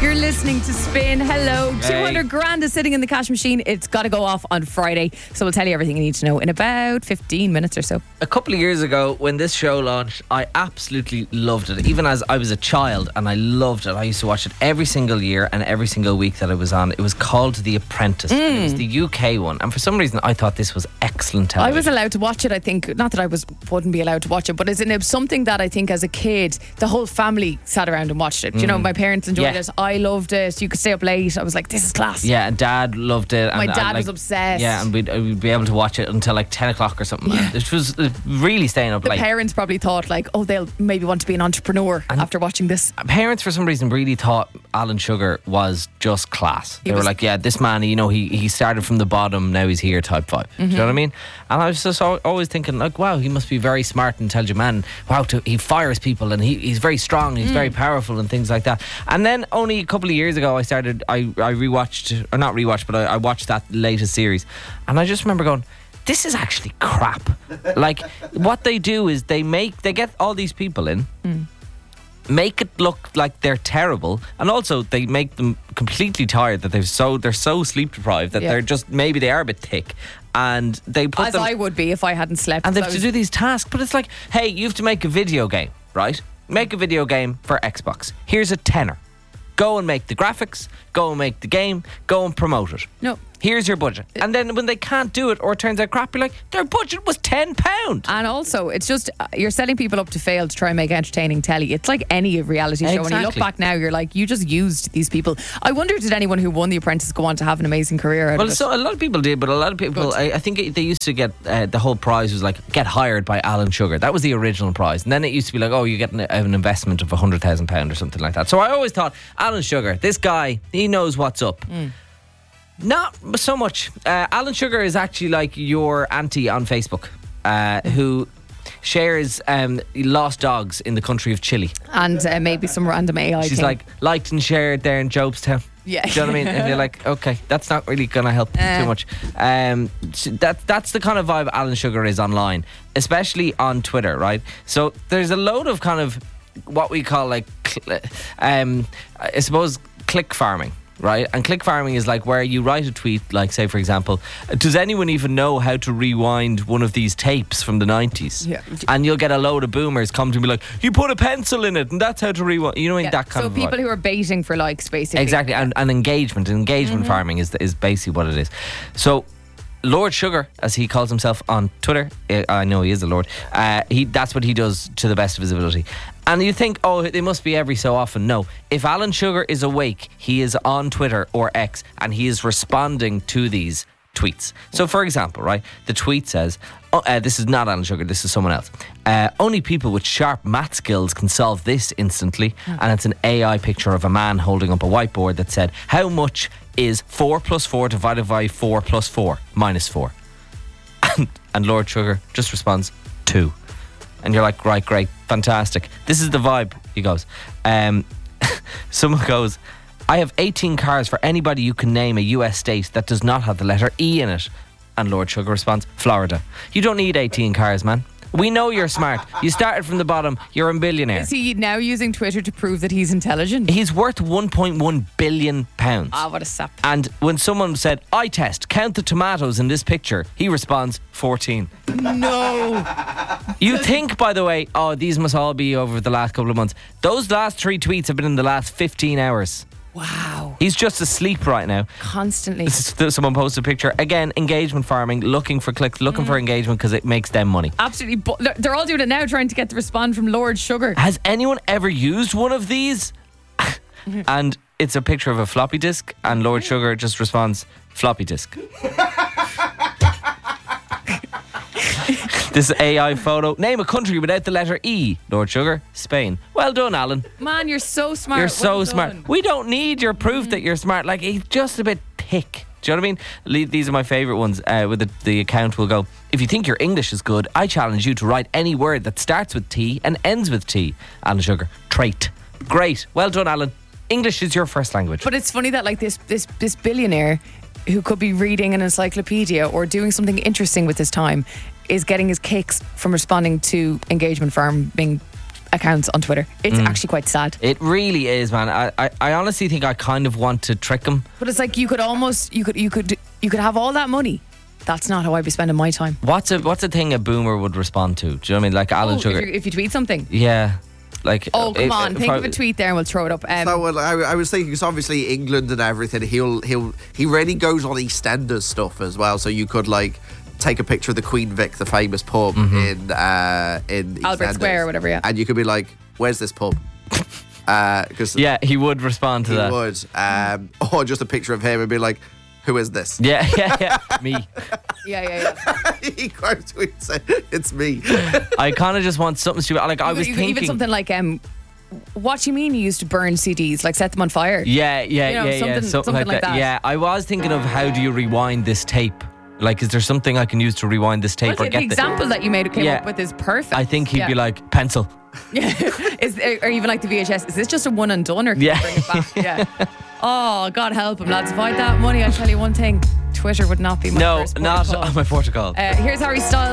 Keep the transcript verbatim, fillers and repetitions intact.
You're listening to Spin. Hello. Hey. two hundred grand is sitting in the cash machine. It's got to go off on Friday. So we'll tell you everything you need to know in about fifteen minutes or so. A couple of years ago, when this show launched, I absolutely loved it. Even as I was a child, and I loved it. I used to watch it every single year and every single week that it was on. It was called The Apprentice. Mm. It was the U K one. And for some reason, I thought this was excellent television. I was allowed to watch it, I think. Not that I was wouldn't be allowed to watch it, but it's, it was something that I think as a kid, the whole family sat around and watched it. Mm. You know, my parents enjoyed yeah. it. I loved it. You could stay up late. I was like, this is class. Yeah, and Dad loved it. My and, dad and, like, was obsessed. Yeah, and we'd, we'd be able to watch it until like ten o'clock or something. Yeah. It was really staying up the late. Parents probably thought like, oh, they'll maybe want to be an entrepreneur and after watching this. Parents, for some reason, really thought Alan Sugar was just class. They He were was- like, yeah, this man, you know, he, he started from the bottom, now he's here type vibe. Do you know what I mean? And I was just al- always thinking, like, wow, he must be very smart and intelligent man. Wow, to, he fires people and he, he's very strong, he's very powerful and things like that. And then only a couple of years ago, I started, I, I rewatched, or not rewatched, but I, I watched that latest series. And I just remember going, this is actually crap. Like, what they do is they make, they get all these people in, mm. make it look like they're terrible, and also they make them completely tired, that they've so they're so sleep deprived that Yeah. they're just, maybe they are a bit thick, and they put As them, I would be if I hadn't slept. and they So have I to was- do these tasks. But it's like, hey, you have to make a video game, right? Make a video game for Xbox. Here's a tenner. Go and make the graphics, go and make the game, go and promote it. No. Here's your budget. And then when they can't do it or it turns out crap, you're like, their budget was ten pounds. And also, it's just, uh, you're setting people up to fail to try and make entertaining telly. It's like any reality show. When you look Exactly. back now, you're like, you just used these people. I wonder, did anyone who won The Apprentice go on to have an amazing career out Well, of it? so a lot of people did, but a lot of people, Good. I, I think it- they used to get, uh, the whole prize was like, get hired by Alan Sugar. That was the original prize. And then it used to be like, oh, you get an, an investment of one hundred thousand pounds or something like that. So I always thought, Alan Sugar, this guy, he knows what's up. Mm. Not so much. Uh, Alan Sugar is actually like your auntie on Facebook, uh, who shares um, lost dogs in the country of Chile. And uh, maybe some random A I She's thing. like, liked and shared there in Jobstown. Yeah. Do you know what I mean? And you're like, okay, that's not really going to help Uh. too much. Um, so that That's the kind of vibe Alan Sugar is online, especially on Twitter, right? So there's a load of kind of what we call like, cl- um, I suppose, click farming. Right, and click farming is like where you write a tweet, like say for example, does anyone even know how to rewind one of these tapes from the nineties? Yeah. And you'll get a load of boomers come to me like, you put a pencil in it and that's how to rewind. You know, Yeah, that kind so of people vibe. who are baiting for likes, basically. Exactly, and, and engagement. Engagement Mm-hmm. farming is is basically what it is. So Lord Sugar, as he calls himself on Twitter, eh, I know he is a lord, uh, he that's what he does to the best of his ability. And you think, oh, they must be every so often. No. If Alan Sugar is awake, he is on Twitter or X and he is responding to these tweets. So, for example, right, the tweet says, oh, uh, this is not Alan Sugar, this is someone else. Uh, only people with sharp math skills can solve this instantly. And it's an A I picture of a man holding up a whiteboard that said, how much is four plus four divided by four plus four minus four? And, and Lord Sugar just responds, two. And you're like, right, great, fantastic. This is the vibe. He goes, um, someone goes, I have eighteen cars for anybody you can name a U S state that does not have the letter E in it. And Lord Sugar responds, Florida. You don't need eighteen cars, man. We know you're smart. You started from the bottom. You're a billionaire. Is he now using Twitter to prove that he's intelligent? He's worth one point one billion pounds. Ah, what a sap. And when someone said, I test, count the tomatoes in this picture, he responds, fourteen. No. You think, by the way, oh, these must all be over the last couple of months. Those last three tweets have been in the last fifteen hours. Wow. He's just asleep right now. Constantly. This is- Someone posted a picture. Again, engagement farming, looking for clicks, looking for engagement because it makes them money. Absolutely. bu- they're- They're all doing it now, trying to get the respond from Lord Sugar. Has anyone ever used one of these? And it's a picture of a floppy disk, and Lord Sugar just responds, floppy disk. This A I photo. Name a country without the letter E. Lord Sugar, Spain. Well done, Alan. Man, you're so smart. You're so Well smart. done. We don't need your proof that you're smart. Like, he's just a bit thick. Do you know what I mean? Le- These are my favourite ones. Uh, with the, the account will go, if you think your English is good, I challenge you to write any word that starts with T and ends with T. Alan Sugar, trait. Great. Well done, Alan. English is your first language. But it's funny that like this this this billionaire who could be reading an encyclopedia or doing something interesting with his time is getting his kicks from responding to engagement farming accounts on Twitter. It's Mm. actually quite sad. It really is, man. I, I, I honestly think I kind of want to trick him. But it's like you could almost you could you could you could have all that money. That's not how I'd be spending my time. What's a what's a thing a boomer would respond to? Do you know what I mean? Like Alan Oh, Sugar. If, you, if you tweet something. Yeah. Like, Oh, come it- on. if Think I- of a tweet there and we'll throw it up. Um, So well, I, I was thinking, because obviously England and everything, he'll he'll he really goes on EastEnders stuff as well. So you could like take a picture of the Queen Vic, the famous pub in uh, in Albert EastEnders, Square or whatever, yeah. and you could be like, "Where's this pub?" Because Yeah, he would respond to he that. would, um, or just a picture of him and be like, "Who is this?" Yeah, yeah, yeah. Me. yeah, yeah, yeah. He quote tweets it, "It's me." I kind of just want something stupid. Like I You was could- you could thinking. even something like, um, what do you mean you used to burn C Ds? Like set them on fire? Yeah, yeah, You know, yeah, yeah. something- Something, something like, like that. that. Yeah, I was thinking of how do you rewind this tape? Like, is there something I can use to rewind this tape Well, or the, get the example that you made came Yeah. up with is perfect. I think he'd Yeah. be like pencil. Yeah. Is, or even like the V H S. Is this just a one and done or can Yeah. you bring it back? Yeah. Oh, God help him, lads. If I had that money, I tell you one thing. Twitter would not be my No, first port not of call. on my protocol. Uh, here's Harry Styles.